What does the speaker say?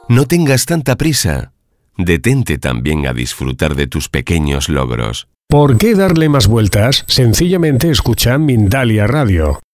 No tengas tanta prisa. Detente también a disfrutar de tus pequeños logros. ¿Por qué darle más vueltas? Sencillamente escucha Mindalia Radio.